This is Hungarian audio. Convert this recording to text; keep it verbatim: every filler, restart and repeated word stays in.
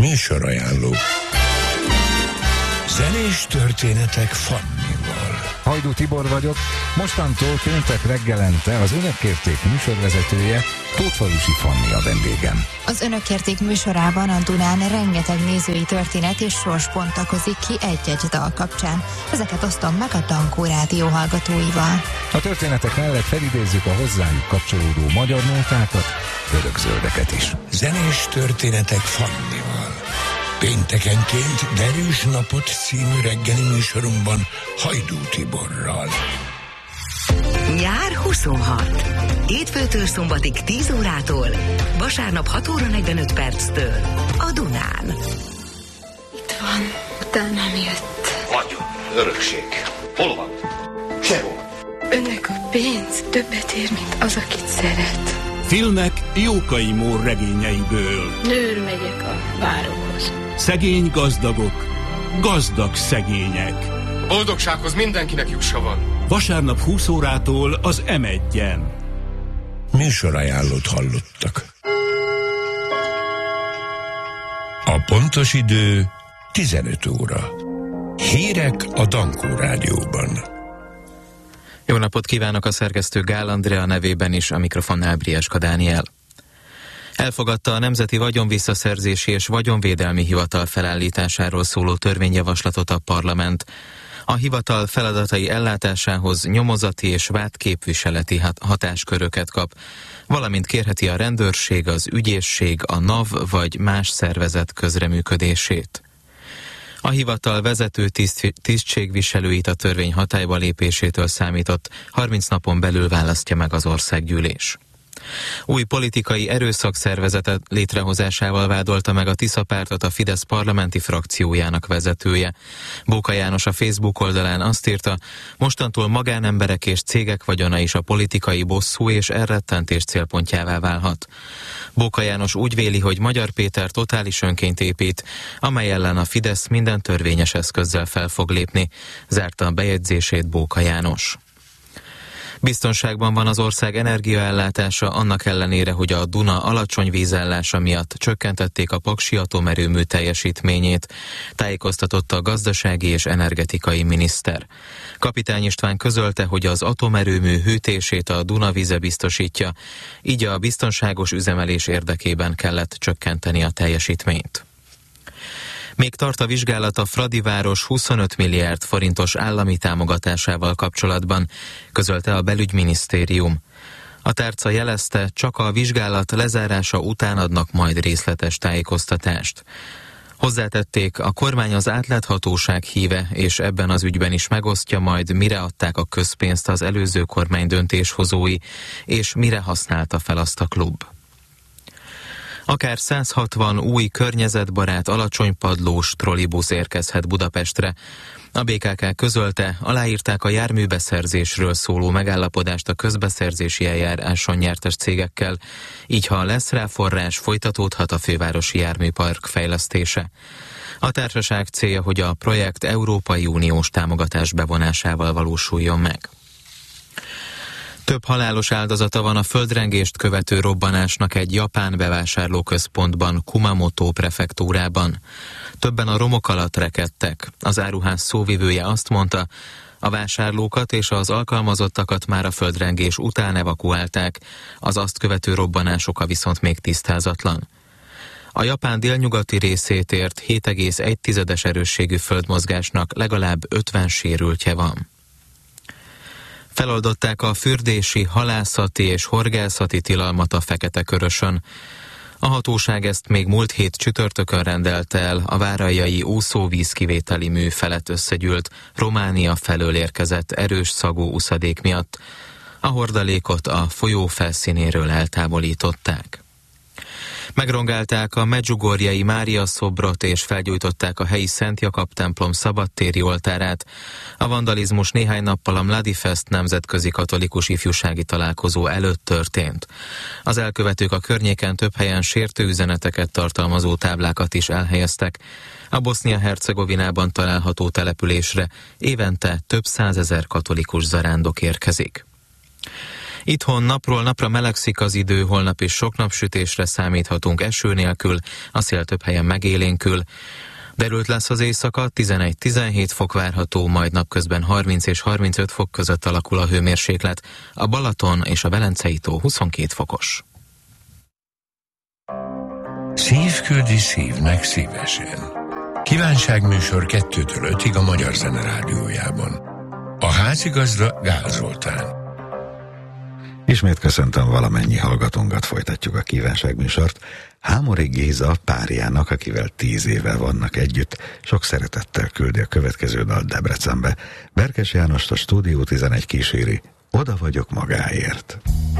Műsorajánló. Zenés történetek Fannival. Hajdú Tibor vagyok, mostantól péntek reggelente az Önök kérték műsorvezetője, Tótfalusi Fanni a vendégem. Az Önök kérték műsorában a Dunán rengeteg nézői történet és sors bontakozik ki egy-egy dal kapcsán. Ezeket osztom meg a Dankó Rádió hallgatóival. A történetek mellett felidézzük a hozzájuk kapcsolódó magyar nótákat, örökzöldeket is. Zenés történetek Fannival. Péntekenként Derűs napot című reggeli műsorunkban Hajdú Tiborral. Nyár huszonhat. Hétfőtől szombatig tíz órától, vasárnap hat óra negyvenöt perctől a Dunán. Itt van, utánam jött. Vagyok, örökség. Hol van? Sehol. Önnek a pénz többet ér, mint az, akit szeret. Filmek Jókai Mór regényeiből. Nőr megyek a várokhoz. Szegény gazdagok, gazdag szegények. Boldogsághoz mindenkinek jussa van. Vasárnap húsz órától az em egyen. Műsorajánlót hallottak. A pontos idő tizenöt óra. Hírek a Dankó Rádióban. Jó napot kívánok, a szerkesztő Gál Andrea nevében is, a mikrofonnál Brieska Dániel. Elfogadta a Nemzeti Vagyonvisszaszerzési és Vagyonvédelmi Hivatal felállításáról szóló törvényjavaslatot a parlament. A hivatal feladatai ellátásához nyomozati és vádképviseleti hatásköröket kap, valamint kérheti a rendőrség, az ügyészség, a NAV vagy más szervezet közreműködését. A hivatal vezető tiszt, tisztségviselőit a törvény hatályba lépésétől számított harminc napon belül választja meg az országgyűlés. Új politikai erőszakszervezetet létrehozásával vádolta meg a Tisza pártot a Fidesz parlamenti frakciójának vezetője. Bóka János a Facebook oldalán azt írta, mostantól magánemberek és cégek vagyona is a politikai bosszú és elrettentés célpontjává válhat. Bóka János úgy véli, hogy Magyar Péter totális önként épít, amely ellen a Fidesz minden törvényes eszközzel fel fog lépni, zárta a bejegyzését Bóka János. Biztonságban van az ország energiaellátása annak ellenére, hogy a Duna alacsony vízállása miatt csökkentették a paksi atomerőmű teljesítményét, tájékoztatott a gazdasági és energetikai miniszter. Kapitány István közölte, hogy az atomerőmű hűtését a Duna víze biztosítja, így a biztonságos üzemelés érdekében kellett csökkenteni a teljesítményt. Még tart a vizsgálat a Fradiváros huszonöt milliárd forintos állami támogatásával kapcsolatban, közölte a belügyminisztérium. A tárca jelezte, csak a vizsgálat lezárása után adnak majd részletes tájékoztatást. Hozzátették, a kormány az átláthatóság híve, és ebben az ügyben is megosztja majd, mire adták a közpénzt az előző kormány döntéshozói, és mire használta fel azt a klub. Akár száz hatvan új környezetbarát alacsonypadlós trollibusz érkezhet Budapestre. A bé ká ká közölte, aláírták a járműbeszerzésről szóló megállapodást a közbeszerzési eljáráson nyertes cégekkel, így ha lesz rá forrás, folytatódhat a fővárosi járműpark fejlesztése. A társaság célja, hogy a projekt Európai Uniós támogatás bevonásával valósuljon meg. Több halálos áldozata van a földrengést követő robbanásnak egy japán bevásárlóközpontban, Kumamoto prefektúrában. Többen a romok alatt rekedtek. Az áruház szóvivője azt mondta, a vásárlókat és az alkalmazottakat már a földrengés után evakuálták, az azt követő robbanás oka viszont még tisztázatlan. A Japán délnyugati részét ért hét egész egy tizedes erősségű földmozgásnak legalább ötven sérültje van. Feloldották a fürdési, halászati és horgászati tilalmat a Fekete-Körösön. A hatóság ezt még múlt hét csütörtökön rendelte el, a váraljai úszóvízkivételi mű felett összegyűlt, Románia felől érkezett erős szagú uszadék miatt. A hordalékot a folyó felszínéről eltávolították. Megrongálták a Medjugorjei Mária szobrot és felgyújtották a helyi Szent Jakab templom szabadtéri oltárát. A vandalizmus néhány nappal a Mladifest nemzetközi katolikus ifjúsági találkozó előtt történt. Az elkövetők a környéken több helyen sértő üzeneteket tartalmazó táblákat is elhelyeztek. A Bosznia-Hercegovinában található településre évente több százezer katolikus zarándok érkezik. Itthon napról napra melegszik az idő, holnap is sok napsütésre számíthatunk eső nélkül, a szél több helyen megélénkül. Derült lesz az éjszaka, tizenegy-tizenhét fok várható, majd napközben harminc és harmincöt fok között alakul a hőmérséklet, a Balaton és a Velencei tó huszonkét fokos. Szív küldi szívnek szívesen. Kívánságműsor kettőtől ötig a Magyar Zene Rádiójában. A házigazda Gál Zoltán. Ismét köszöntöm valamennyi hallgatónkat, folytatjuk a kívánságműsort. Hámori Géza párjának, akivel tíz éve vannak együtt, sok szeretettel küldi a következő dal Debrecenbe. Berkes Jánost a Stúdió tizenegy kíséri, Oda vagyok magáért.